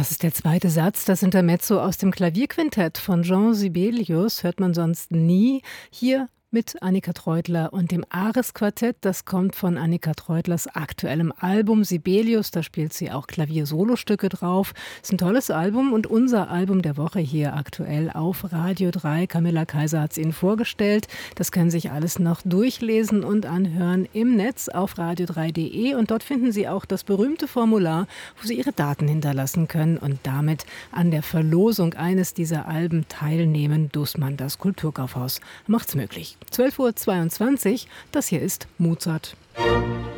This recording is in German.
Das ist der zweite Satz, das Intermezzo aus dem Klavierquintett von Jean Sibelius, hört man sonst nie. Hier mit Annika Treutler und dem Ares-Quartett. Das kommt von Annika Treutlers aktuellem Album Sibelius. Da spielt sie auch Klavier-Solostücke drauf. Ist ein tolles Album und unser Album der Woche hier aktuell auf Radio 3. Camilla Kaiser hat es Ihnen vorgestellt. Das können Sie sich alles noch durchlesen und anhören im Netz auf radio3.de. Und dort finden Sie auch das berühmte Formular, wo Sie Ihre Daten hinterlassen können und damit an der Verlosung eines dieser Alben teilnehmen. Dussmann, das Kulturkaufhaus, macht's möglich. 12:22 Uhr, das hier ist Mozart.